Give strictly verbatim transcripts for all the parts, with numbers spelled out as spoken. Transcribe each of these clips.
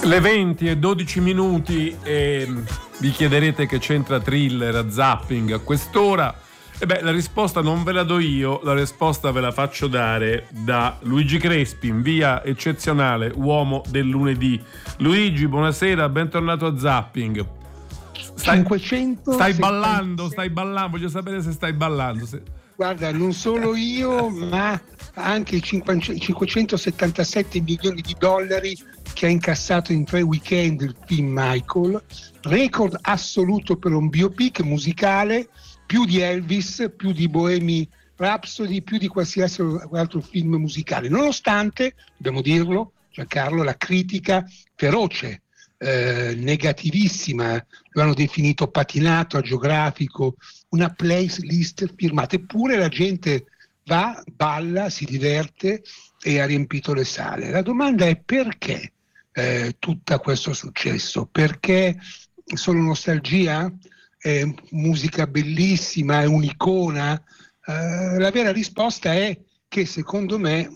Le venti e dodici minuti e vi chiederete che c'entra Thriller a Zapping a quest'ora. E beh, la risposta non ve la do io, la risposta ve la faccio dare da Luigi Crespi in via Eccezionale, uomo del lunedì. Luigi, buonasera, bentornato a Zapping. Stai, cinquecento stai ballando, stai ballando, voglio sapere se stai ballando. Se... Guarda, non solo io, ma anche i cinquecentosettantasette milioni di dollari che ha incassato in tre weekend il film Michael, record assoluto per un biopic musicale, più di Elvis, più di Bohemian Rhapsody, più di qualsiasi altro film musicale, nonostante, dobbiamo dirlo, Giancarlo, la critica feroce, eh, negativissima, lo hanno definito patinato, agiografico, una playlist firmata, eppure la gente va, balla, si diverte e ha riempito le sale. La domanda è perché eh, tutto questo successo? Perché solo nostalgia? È musica bellissima, è un'icona? Eh, la vera risposta è che secondo me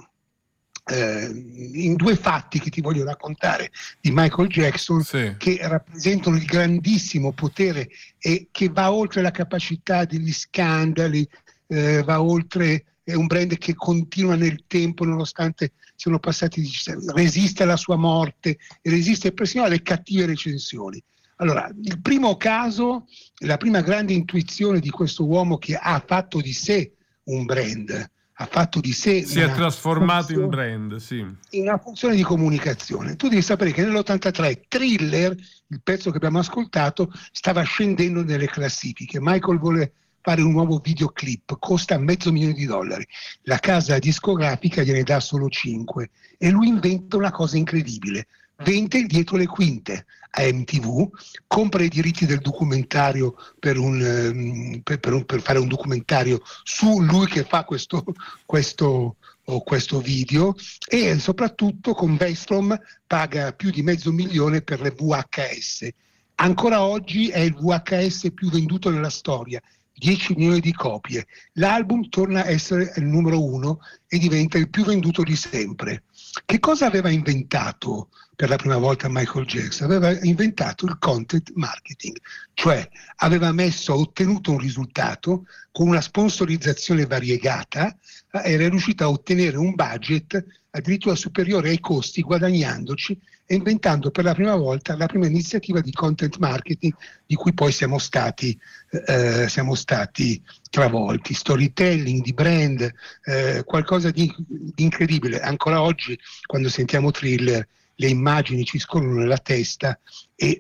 eh, in due fatti che ti voglio raccontare di Michael Jackson, sì, che rappresentano il grandissimo potere e che va oltre la capacità degli scandali, eh, va oltre, è un brand che continua nel tempo nonostante siano passati diciannove anni, resiste alla sua morte e resiste persino alle cattive recensioni. Allora, il primo caso, la prima grande intuizione di questo uomo che ha fatto di sé un brand, ha fatto di sé si è trasformato in brand, sì, in una funzione di comunicazione. Tu devi sapere che nell'ottantatré Thriller, il pezzo che abbiamo ascoltato, stava scendendo nelle classifiche. Michael vuole fare un nuovo videoclip, costa mezzo milione di dollari, la casa discografica gliene dà solo cinque e lui inventa una cosa incredibile, vende dietro le quinte a M T V, compra i diritti del documentario per, un, per, per, un, per fare un documentario su lui che fa questo, questo, oh, questo video, e soprattutto con Vestrom paga più di mezzo milione per le V H S. Ancora oggi è il V H S più venduto nella storia, dieci milioni di copie. L'album torna a essere il numero uno e diventa il più venduto di sempre. Che cosa aveva inventato per la prima volta Michael Jackson? Aveva inventato il content marketing, cioè aveva messo, ottenuto un risultato con una sponsorizzazione variegata, eh, era riuscito a ottenere un budget addirittura superiore ai costi, guadagnandoci e inventando per la prima volta la prima iniziativa di content marketing di cui poi siamo stati, eh, siamo stati travolti. Storytelling, di brand, eh, qualcosa di, di incredibile. Ancora oggi quando sentiamo Thriller le immagini ci scorrono nella testa e,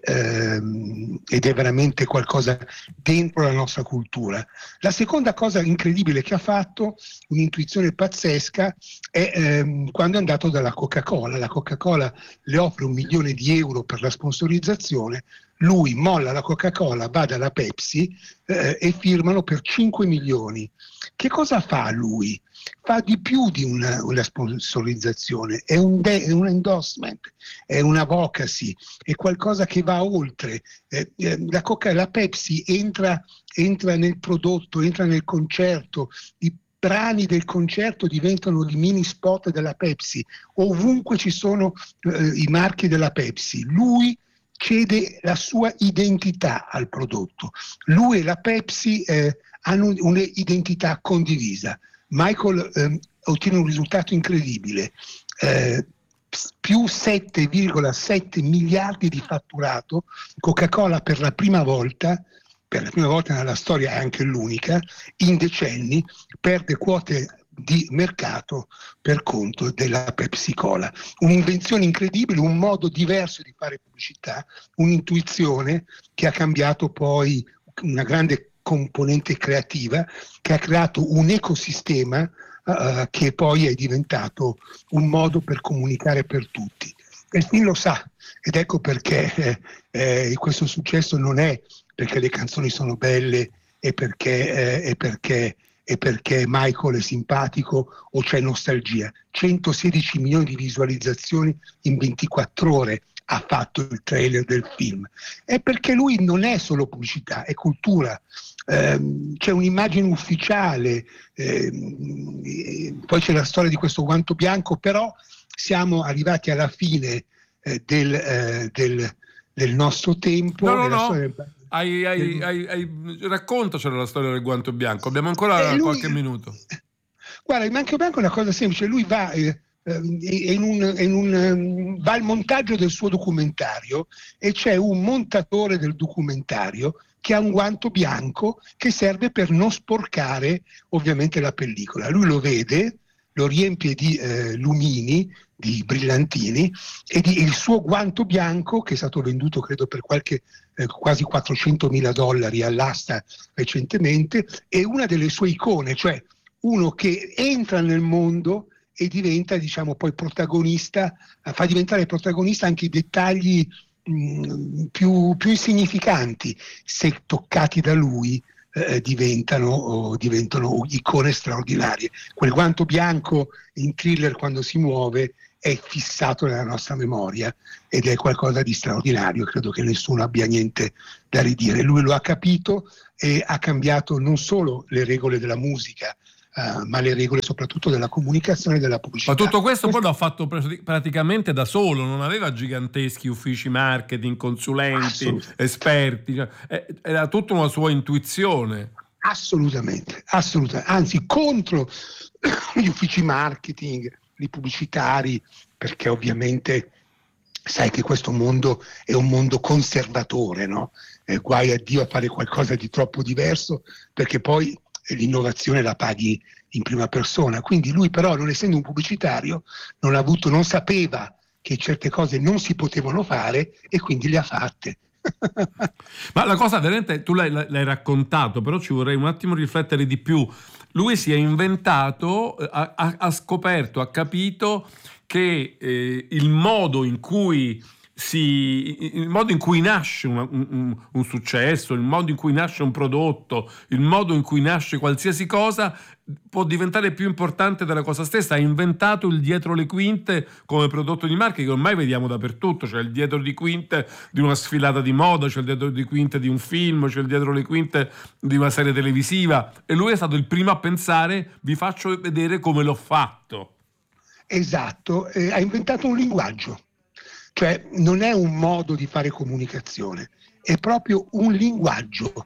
ehm, ed è veramente qualcosa dentro la nostra cultura. La seconda cosa incredibile che ha fatto, un'intuizione pazzesca, è ehm, quando è andato dalla Coca-Cola. La Coca-Cola le offre un milione di euro per la sponsorizzazione, lui molla la Coca-Cola, va dalla Pepsi eh, e firmano per cinque milioni. Che cosa fa lui? Fa di più di una, una sponsorizzazione, è un, de- è un endorsement, è un advocacy, è qualcosa che va oltre. Eh, eh, la, Coca- la Pepsi entra, entra nel prodotto, entra nel concerto, i brani del concerto diventano i mini spot della Pepsi, ovunque ci sono eh, i marchi della Pepsi. Lui cede la sua identità al prodotto. Lui e la Pepsi eh, hanno un'identità condivisa. Michael eh, ottiene un risultato incredibile, eh, più sette virgola sette miliardi di fatturato. Coca-Cola per la prima volta, per la prima volta nella storia, è anche l'unica, in decenni perde quote di mercato per conto della Pepsi Cola. Un'invenzione incredibile, un modo diverso di fare pubblicità, un'intuizione che ha cambiato poi una grande componente creativa, che ha creato un ecosistema uh, che poi è diventato un modo per comunicare per tutti. E il film lo sa, ed ecco perché eh, eh, questo successo non è perché le canzoni sono belle e perché, eh, e perché e perché Michael è simpatico o c'è nostalgia. centosedici milioni di visualizzazioni in ventiquattro ore ha fatto il trailer del film. È perché lui non è solo pubblicità, è cultura. Eh, c'è un'immagine ufficiale, eh, poi c'è la storia di questo guanto bianco, però siamo arrivati alla fine eh, del, eh, del, del nostro tempo. No, no, della no. storia del... Hai, hai, del... hai, hai... Raccontacela la storia del guanto bianco, abbiamo ancora lui... qualche minuto. Guarda, il guanto bianco è una cosa semplice, lui va... Eh, In un, in un, va al montaggio del suo documentario e c'è un montatore del documentario che ha un guanto bianco che serve per non sporcare ovviamente la pellicola. Lui lo vede, lo riempie di eh, lumini, di brillantini, e di, il suo guanto bianco, che è stato venduto credo per qualche eh, quasi quattrocentomila dollari all'asta recentemente, è una delle sue icone, cioè uno che entra nel mondo e diventa, diciamo, poi protagonista, fa diventare protagonista anche i dettagli mh, più, più insignificanti, se toccati da lui eh, diventano, oh, diventano icone straordinarie. Quel guanto bianco in Thriller, quando si muove, è fissato nella nostra memoria ed è qualcosa di straordinario, credo che nessuno abbia niente da ridire. Lui lo ha capito e ha cambiato non solo le regole della musica, Uh, ma le regole soprattutto della comunicazione e della pubblicità. Ma tutto questo poi l'ha fatto praticamente da solo, non aveva giganteschi uffici marketing, consulenti, esperti, cioè, era tutta una sua intuizione. Assolutamente, assolutamente, anzi contro gli uffici marketing, i pubblicitari, perché ovviamente sai che questo mondo è un mondo conservatore, no? Eh, guai a Dio a fare qualcosa di troppo diverso, perché poi l'innovazione la paghi in prima persona. Quindi lui però, non essendo un pubblicitario, non ha avuto, non sapeva che certe cose non si potevano fare e quindi le ha fatte. Ma la cosa veramente, tu l'hai, l'hai raccontato, però ci vorrei un attimo riflettere di più. Lui si è inventato, ha, ha scoperto, ha capito che eh, il modo in cui Si, il modo in cui nasce un, un, un successo, il modo in cui nasce un prodotto, il modo in cui nasce qualsiasi cosa può diventare più importante della cosa stessa. Ha inventato il dietro le quinte come prodotto di marca che ormai vediamo dappertutto. C'è il dietro le quinte di una sfilata di moda, c'è il dietro le quinte di un film, c'è il dietro le quinte di una serie televisiva, e lui è stato il primo a pensare: vi faccio vedere come l'ho fatto. Esatto, eh, ha inventato un linguaggio. Cioè non è un modo di fare comunicazione, è proprio un linguaggio.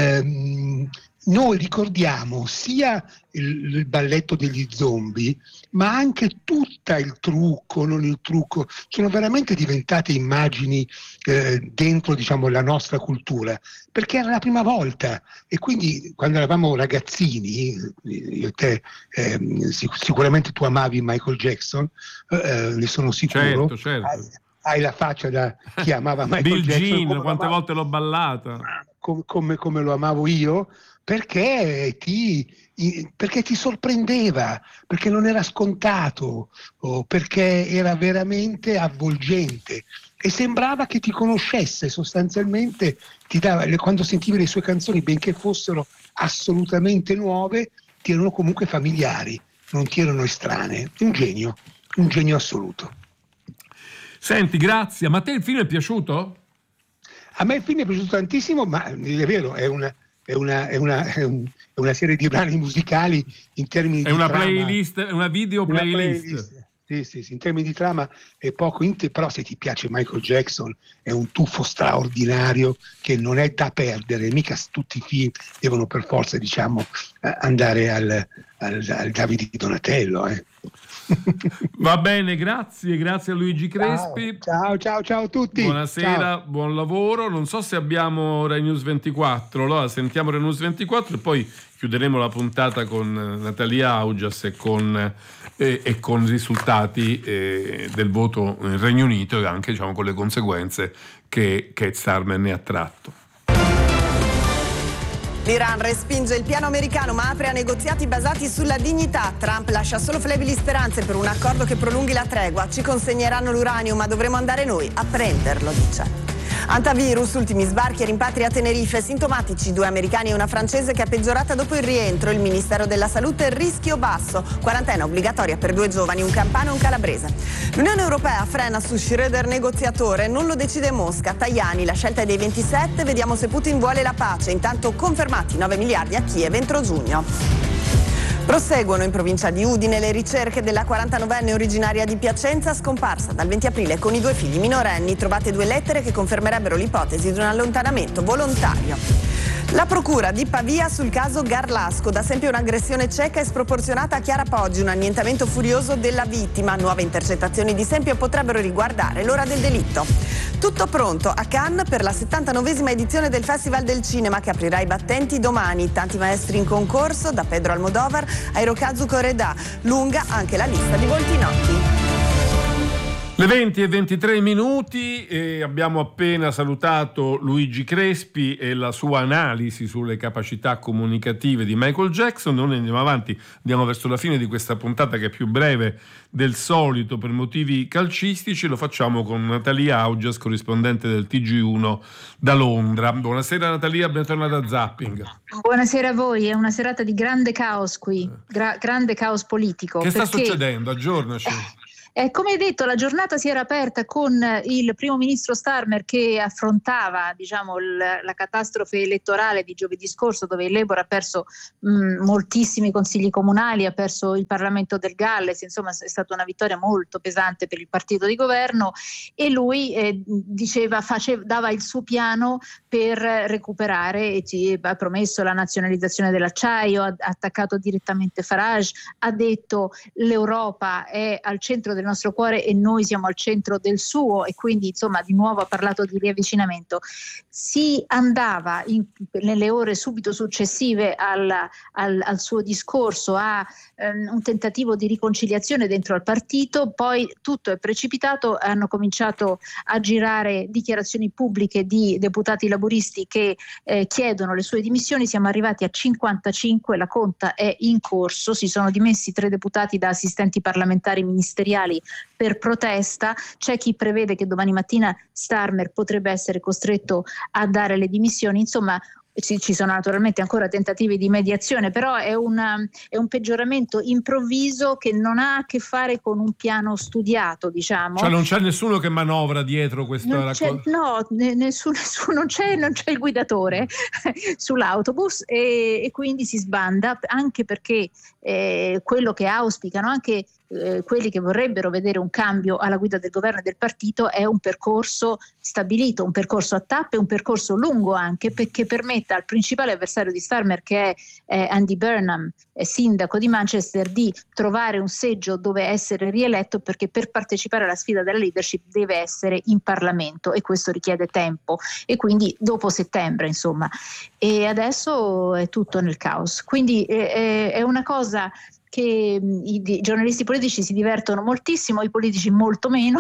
Ehm, noi ricordiamo sia il, il balletto degli zombie, ma anche tutto il trucco, non il trucco, sono veramente diventate immagini eh, dentro, diciamo, la nostra cultura, perché era la prima volta. E quindi quando eravamo ragazzini, io e te, eh, sic- sicuramente tu amavi Michael Jackson, eh, ne sono sicuro. Certo, certo. Hai, hai la faccia da chi amava Michael Bill Jackson. Jean, quante amavo, volte l'ho ballata. Come, come, come lo amavo io, perché ti, perché ti sorprendeva, perché non era scontato, o perché era veramente avvolgente e sembrava che ti conoscesse sostanzialmente. Ti dava, quando sentivi le sue canzoni, benché fossero assolutamente nuove, ti erano comunque familiari, non ti erano estranee. Un genio, un genio assoluto. Senti, grazie. Ma a te il film è piaciuto? A me il film è piaciuto tantissimo, ma è vero, è una, è una, è una, è un, è una serie di brani musicali in termini è di una trama. Playlist, è una video una playlist. playlist. Sì, sì, sì, in termini di trama è poco, però se ti piace Michael Jackson è un tuffo straordinario che non è da perdere, mica tutti i film devono per forza, diciamo, andare al, al, al Davide di Donatello. Eh. Va bene, grazie, grazie a Luigi Crespi. Ciao, ciao, ciao a tutti. Buonasera, ciao. Buon lavoro. Non so se abbiamo Rai News ventiquattro, allora sentiamo Rai News ventiquattro e poi chiuderemo la puntata con Natalia Augias e con, eh, e con i risultati eh, del voto nel Regno Unito e anche, diciamo, con le conseguenze che Keir Starmer ne ha tratto. L'Iran respinge il piano americano ma apre a negoziati basati sulla dignità. Trump lascia solo flebili speranze per un accordo che prolunghi la tregua. Ci consegneranno l'uranio ma dovremo andare noi a prenderlo, dice. Antivirus, ultimi sbarchi e rimpatri a Tenerife, sintomatici due americani e una francese che è peggiorata dopo il rientro. Il Ministero della Salute, rischio basso, quarantena obbligatoria per due giovani, un campano e un calabrese. L'Unione Europea frena su Schröder negoziatore, non lo decide Mosca. Tajani, la scelta è dei ventisette, vediamo se Putin vuole la pace. Intanto confermati nove miliardi a Kiev entro giugno. Proseguono in provincia di Udine le ricerche della quarantanovenne originaria di Piacenza scomparsa dal venti aprile con i due figli minorenni. Trovate due lettere che confermerebbero l'ipotesi di un allontanamento volontario. La procura di Pavia sul caso Garlasco, da sempre un'aggressione cieca e sproporzionata a Chiara Poggi, un annientamento furioso della vittima. Nuove intercettazioni di Sempio potrebbero riguardare l'ora del delitto. Tutto pronto a Cannes per la settantanovesima edizione del Festival del Cinema che aprirà i battenti domani. Tanti maestri in concorso, da Pedro Almodovar a Hirokazu Koreeda, lunga anche la lista di volti noti. Le venti e ventitré minuti e abbiamo appena salutato Luigi Crespi e la sua analisi sulle capacità comunicative di Michael Jackson. Noi andiamo avanti, andiamo verso la fine di questa puntata che è più breve del solito per motivi calcistici. Lo facciamo con Natalia Augias, corrispondente del T G uno da Londra. Buonasera Natalia, bentornata a Zapping. Buonasera a voi, è una serata di grande caos qui, gra- grande caos politico. Che sta perché... succedendo? Aggiornaci. Eh, come detto, la giornata si era aperta con il primo ministro Starmer che affrontava, diciamo, l- la catastrofe elettorale di giovedì scorso, dove il Labour ha perso mh, moltissimi consigli comunali, ha perso il Parlamento del Galles, insomma è stata una vittoria molto pesante per il partito di governo, e lui eh, diceva, faceva, dava il suo piano per recuperare, e ci ha promesso la nazionalizzazione dell'acciaio, ha, ha attaccato direttamente Farage, ha detto l'Europa è al centro del nostro cuore e noi siamo al centro del suo, e quindi insomma di nuovo ha parlato di riavvicinamento. Si andava in, nelle ore subito successive al, al, al suo discorso a um, un tentativo di riconciliazione dentro al partito, poi tutto è precipitato, hanno cominciato a girare dichiarazioni pubbliche di deputati laburisti che eh, chiedono le sue dimissioni. Siamo arrivati a cinquantacinque, la conta è in corso, si sono dimessi tre deputati da assistenti parlamentari ministeriali per protesta. C'è chi prevede che domani mattina Starmer potrebbe essere costretto a dare le dimissioni. Insomma, ci, ci sono naturalmente ancora tentativi di mediazione, però è, una, è un peggioramento improvviso che non ha a che fare con un piano studiato, diciamo. Cioè non c'è nessuno che manovra dietro questa raccolta? No, nessuno, nessuno, non, c'è, non c'è il guidatore sull'autobus, e, e quindi si sbanda, anche perché eh, quello che auspicano anche Eh, quelli che vorrebbero vedere un cambio alla guida del governo e del partito è un percorso stabilito, un percorso a tappe, un percorso lungo anche, perché permetta al principale avversario di Starmer, che è eh, Andy Burnham, eh, sindaco di Manchester, di trovare un seggio dove essere rieletto, perché per partecipare alla sfida della leadership deve essere in Parlamento e questo richiede tempo, e quindi dopo settembre insomma. E adesso è tutto nel caos, quindi eh, è una cosa che i, i giornalisti politici si divertono moltissimo, i politici molto meno,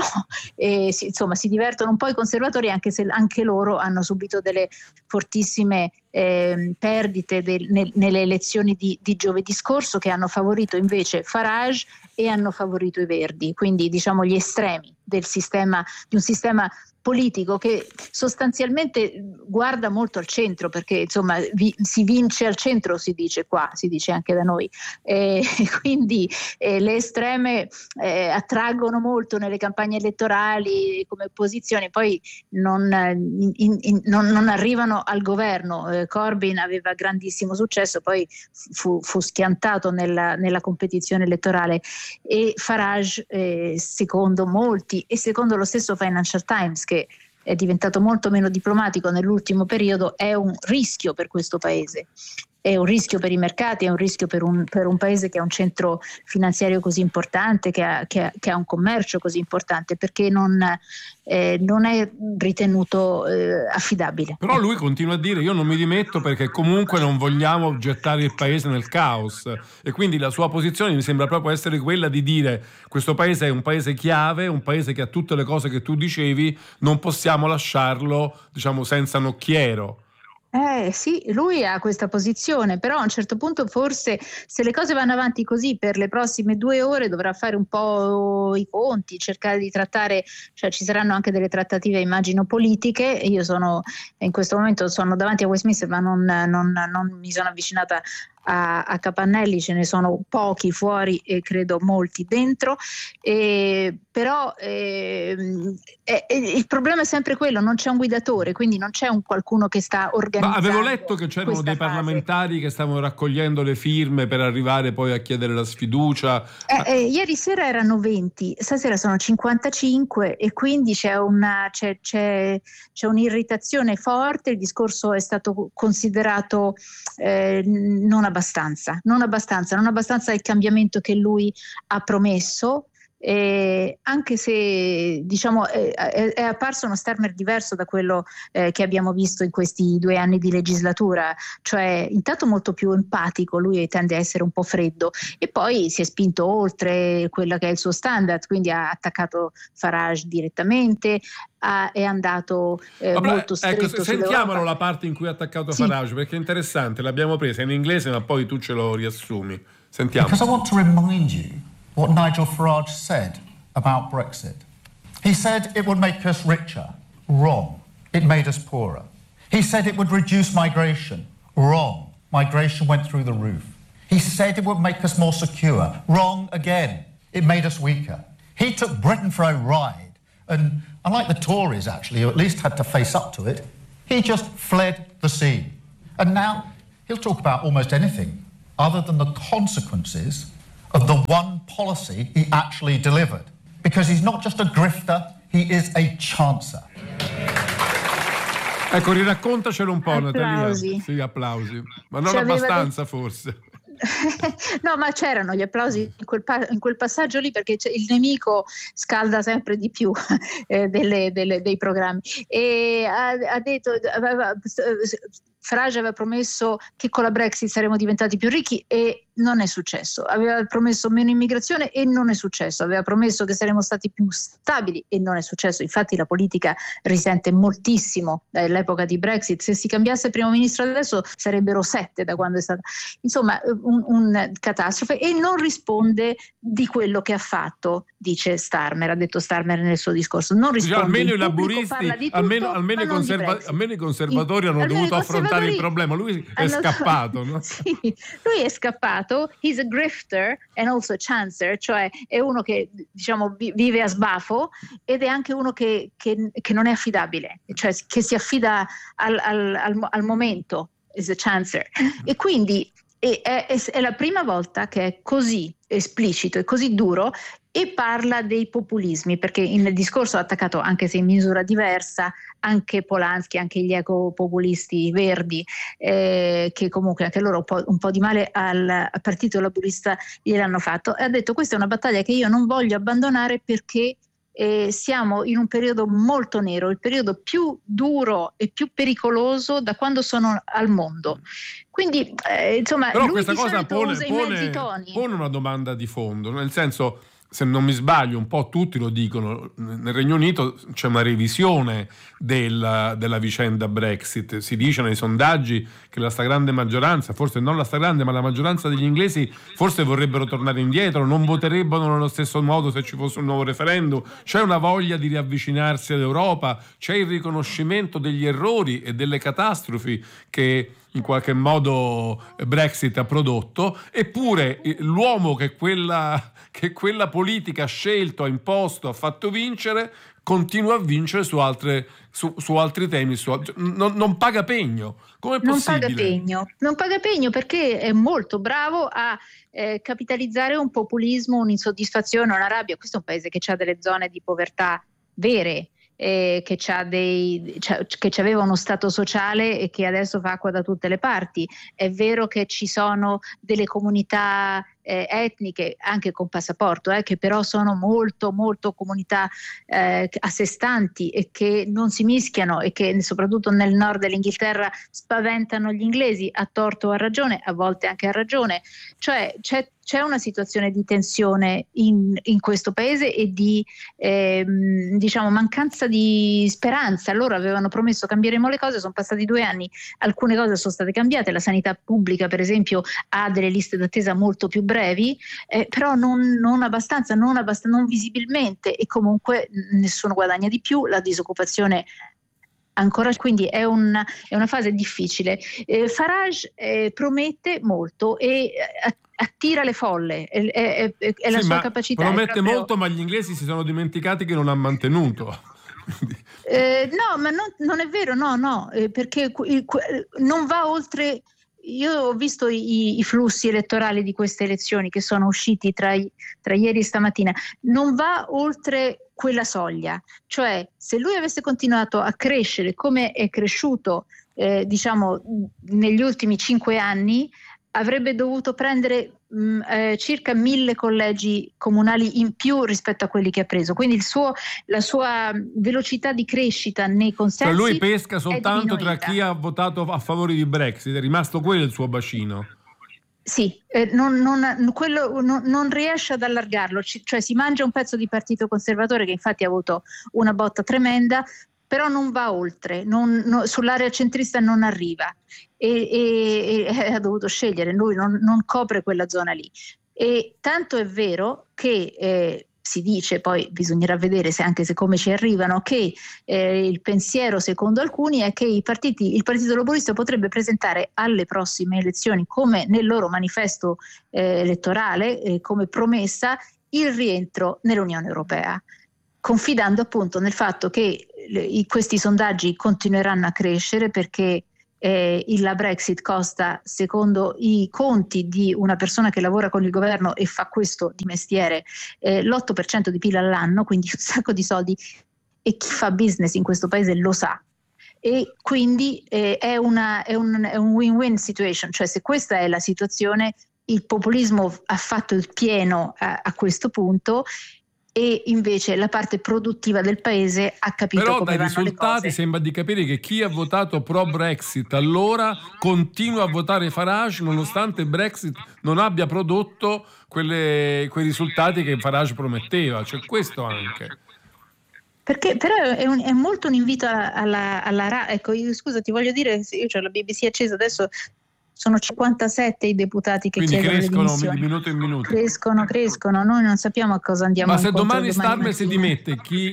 e si, insomma si divertono un po' i conservatori, anche se anche loro hanno subito delle fortissime eh, perdite del, nel, nelle elezioni di, di giovedì scorso, che hanno favorito invece Farage e hanno favorito i Verdi, quindi diciamo gli estremi del sistema, di un sistema politico che sostanzialmente guarda molto al centro, perché insomma vi, si vince al centro, si dice qua, si dice anche da noi, e quindi eh, le estreme eh, attraggono molto nelle campagne elettorali come posizioni, poi non, in, in, non, non arrivano al governo. eh, Corbyn aveva grandissimo successo, poi fu, fu schiantato nella, nella competizione elettorale, e Farage eh, secondo molti e secondo lo stesso Financial Times, che è diventato molto meno diplomatico nell'ultimo periodo, è un rischio per questo paese. È un rischio per i mercati, è un rischio per un, per un paese che ha un centro finanziario così importante, che ha, che ha, che ha un commercio così importante, perché non, eh, non è ritenuto eh, affidabile. Però lui continua a dire: io non mi dimetto perché comunque non vogliamo gettare il paese nel caos, e quindi la sua posizione mi sembra proprio essere quella di dire: questo paese è un paese chiave, un paese che ha tutte le cose che tu dicevi, non possiamo lasciarlo, diciamo, senza nocchiero. Eh sì, lui ha questa posizione, però a un certo punto forse, se le cose vanno avanti così per le prossime due ore, dovrà fare un po' i conti, cercare di trattare, cioè ci saranno anche delle trattative, immagino, politiche. Io sono in questo momento sono davanti a Westminster, ma non, non, non mi sono avvicinata a, a Capannelli ce ne sono pochi fuori e credo molti dentro, e, però eh, eh, il problema è sempre quello, non c'è un guidatore, quindi non c'è un qualcuno che sta organizzando. Ma avevo letto che c'erano dei fase. parlamentari che stavano raccogliendo le firme per arrivare poi a chiedere la sfiducia. Eh, eh, ieri sera erano venti, stasera sono cinquantacinque e quindi c'è una c'è, c'è, c'è un'irritazione forte. Il discorso è stato considerato eh, non abbastanza, non abbastanza, non abbastanza il cambiamento che lui ha promesso. Eh, anche se diciamo è, è, è apparso uno Starmer diverso da quello eh, che abbiamo visto in questi due anni di legislatura, cioè intanto molto più empatico, lui tende a essere un po' freddo e poi si è spinto oltre quello che è il suo standard, quindi ha attaccato Farage direttamente, ha, è andato eh, Vabbè, molto stretto. Ecco, sentiamolo la parte in cui ha attaccato sì. Farage, perché è interessante, l'abbiamo presa in inglese ma poi tu ce lo riassumi. Sentiamo. Because I want to remind you what Nigel Farage said about Brexit. He said it would make us richer. Wrong. It made us poorer. He said it would reduce migration. Wrong. Migration went through the roof. He said it would make us more secure. Wrong again. It made us weaker. He took Britain for a ride, and unlike the Tories actually, who at least had to face up to it, he just fled the scene. And now he'll talk about almost anything other than the consequences of the one policy he actually delivered. Because he's not just a grifter, he is a chancer. Ecco, riraccontacelo un po', Applausi. Natalia. Sì, applausi. Ma non C'aveva abbastanza, dei... forse. No, ma c'erano gli applausi in quel, pa- in quel passaggio lì, perché il nemico scalda sempre di più eh, delle, delle, dei programmi. E ha, ha detto, aveva, Farage aveva promesso che con la Brexit saremmo diventati più ricchi e non è successo. Aveva promesso meno immigrazione e non è successo. Aveva promesso che saremmo stati più stabili e non è successo. Infatti la politica risente moltissimo dall'epoca di Brexit. Se si cambiasse primo ministro adesso sarebbero sette da quando è stata. Insomma, un, un catastrofe, e non risponde di quello che ha fatto, dice Starmer, ha detto Starmer nel suo discorso. Non risponde. Almeno i laburisti, laburisti, almeno, almeno, i conserva- almeno i conservatori I, hanno dovuto affrontare il problema. Lui è hanno, scappato, no? Sì, lui è scappato. He's a grifter and also a chancer, cioè è uno che diciamo vive a sbafo ed è anche uno che, che, che non è affidabile, cioè che si affida al, al, al, al momento, is a chancer. E quindi è, è, è la prima volta che è così esplicito e così duro e parla dei populismi, perché nel discorso ha attaccato, anche se in misura diversa, anche Polanski, anche gli ecopopulisti verdi, eh, che comunque anche loro un po', un po' di male al, al partito laburista gliel'hanno fatto, e ha detto: questa è una battaglia che io non voglio abbandonare perché eh, siamo in un periodo molto nero, il periodo più duro e più pericoloso da quando sono al mondo. Quindi eh, insomma, però lui questa di cosa pone, usa pone, i mezzi toni. pone una domanda di fondo, nel senso, se non mi sbaglio, un po' tutti lo dicono, nel Regno Unito c'è una revisione della, della vicenda Brexit. Si dice nei sondaggi che la stragrande maggioranza, forse non la stragrande, ma la maggioranza degli inglesi forse vorrebbero tornare indietro, non voterebbero nello stesso modo se ci fosse un nuovo referendum. C'è una voglia di riavvicinarsi all'Europa, c'è il riconoscimento degli errori e delle catastrofi che in qualche modo Brexit ha prodotto, eppure l'uomo che quella, che quella politica ha scelto, ha imposto, ha fatto vincere, continua a vincere su, altre, su, su altri temi, su, non, non paga pegno. Come è possibile? Non paga pegno, non paga pegno perché è molto bravo a eh, capitalizzare un populismo, un'insoddisfazione, una rabbia. Questo è un paese che ha delle zone di povertà vere, Eh, che c'ha dei c'ha, che c'aveva uno stato sociale e che adesso fa acqua da tutte le parti. È vero che ci sono delle comunità eh, etniche anche con passaporto eh, che però sono molto molto comunità eh, a sé stanti e che non si mischiano e che soprattutto nel nord dell'Inghilterra spaventano gli inglesi, a torto o a ragione, a volte anche a ragione. Cioè c'è C'è una situazione di tensione in, in questo paese e di ehm, diciamo mancanza di speranza. Loro avevano promesso cambieremo le cose, sono passati due anni, alcune cose sono state cambiate, la sanità pubblica per esempio ha delle liste d'attesa molto più brevi, eh, però non, non abbastanza, non abbastanza, non visibilmente, e comunque nessuno guadagna di più, la disoccupazione ancora, quindi è, un, è una fase difficile. Eh, Farage eh, promette molto e attira le folle, è, è, è, è la sì, sua capacità. Promette proprio... molto, ma gli inglesi si sono dimenticati che non ha mantenuto. Eh, no, ma non, non è vero, no, no, eh, perché il, non va oltre. Io ho visto i, i flussi elettorali di queste elezioni che sono usciti tra, tra ieri e stamattina, non va oltre quella soglia, cioè se lui avesse continuato a crescere come è cresciuto eh, diciamo negli ultimi cinque anni, avrebbe dovuto prendere mh, eh, circa mille collegi comunali in più rispetto a quelli che ha preso, quindi il suo, la sua velocità di crescita nei consensi, cioè lui pesca soltanto tra chi ha votato a favore di Brexit, è rimasto quello il suo bacino. Sì, eh, non, non, quello, non, non riesce ad allargarlo, C- cioè si mangia un pezzo di Partito Conservatore che infatti ha avuto una botta tremenda, però non va oltre, non, no, sull'area centrista non arriva e, e, e ha dovuto scegliere, lui non, non copre quella zona lì. E tanto è vero che eh, si dice, poi bisognerà vedere se anche se come ci arrivano, che eh, il pensiero secondo alcuni è che i partiti, il Partito Laburista potrebbe presentare alle prossime elezioni, come nel loro manifesto eh, elettorale, eh, come promessa, il rientro nell'Unione Europea, confidando appunto nel fatto che le, questi sondaggi continueranno a crescere perché eh, la Brexit costa, secondo i conti di una persona che lavora con il governo e fa questo di mestiere, eh, l'otto per cento di P I L all'anno, quindi un sacco di soldi, e chi fa business in questo paese lo sa. E quindi eh, è, una, è, un, è un win-win situation, cioè se questa è la situazione, il populismo ha fatto il pieno a, a questo punto, e invece la parte produttiva del paese ha capito Però come vanno le cose. Però dai risultati sembra di capire che chi ha votato pro Brexit allora continua a votare Farage nonostante Brexit non abbia prodotto quelle, quei risultati che Farage prometteva, cioè questo anche. Perché però è, un, è molto un invito alla, alla, alla ra- ecco, io, scusa, ti voglio dire, io ho la B B C accesa adesso. Sono cinquantasette i deputati che Quindi chiedono crescono le dimissioni. di minuto in minuto. Crescono, crescono. Noi non sappiamo a cosa andiamo Ma se incontro domani Starmer si mattina. dimette, chi,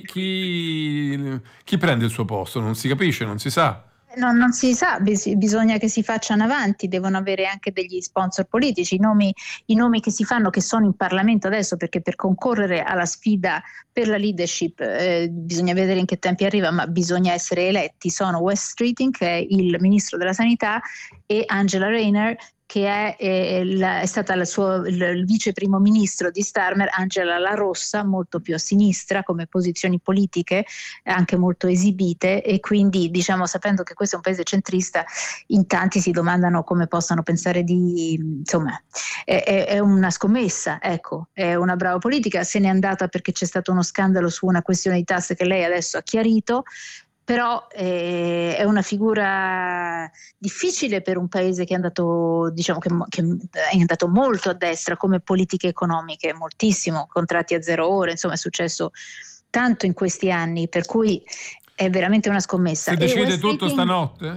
chi, chi prende il suo posto? Non si capisce, non si sa. No, non si sa, bis- bisogna che si facciano avanti, devono avere anche degli sponsor politici, i nomi, i nomi che si fanno, che sono in Parlamento adesso, perché per concorrere alla sfida per la leadership eh, bisogna vedere in che tempi arriva, ma bisogna essere eletti, sono Wes Streeting, che è il ministro della sanità, e Angela Rayner, che è, è, la, è stata la sua, il, il vice primo ministro di Starmer. Angela La Rossa, molto più a sinistra come posizioni politiche, anche molto esibite, e quindi diciamo, sapendo che questo è un paese centrista, in tanti si domandano come possano pensare di, insomma, è, è, è una scommessa, ecco, è una brava politica, se n'è andata perché c'è stato uno scandalo su una questione di tasse che lei adesso ha chiarito. Però eh, è una figura difficile per un paese che è andato, diciamo che, che è andato molto a destra come politiche economiche, moltissimo, contratti a zero ore, insomma è successo tanto in questi anni, per cui è veramente una scommessa. Si decide West tutto Streeting... stanotte?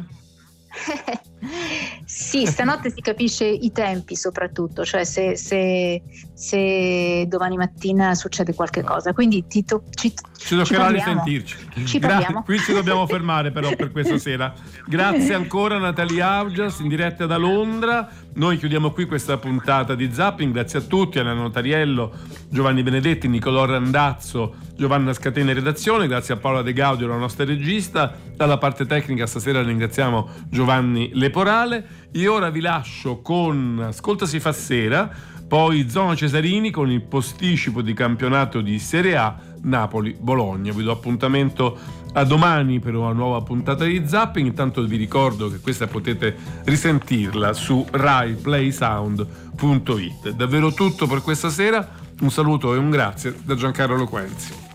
Sì, stanotte si capisce i tempi soprattutto, cioè se, se, se domani mattina succede qualche cosa, quindi ti to- ci, ci toccherà risentirci. Ci Gra- qui ci dobbiamo fermare però per questa sera. Grazie ancora Natalie Augias in diretta da Londra. Noi chiudiamo qui questa puntata di Zapping, grazie a tutti, Anna Notariello, Giovanni Benedetti, Nicolò Randazzo, Giovanna Scatena in redazione, grazie a Paola De Gaudio, la nostra regista. Dalla parte tecnica stasera ringraziamo Giovanni Leporale. Io ora vi lascio con Ascolta si fa sera, poi Zona Cesarini con il posticipo di campionato di Serie A Napoli-Bologna. Vi do appuntamento a domani per una nuova puntata di Zapping. Intanto vi ricordo che questa potete risentirla su rai play sound punto it. Davvero tutto per questa sera, un saluto e un grazie da Giancarlo Loquenzi.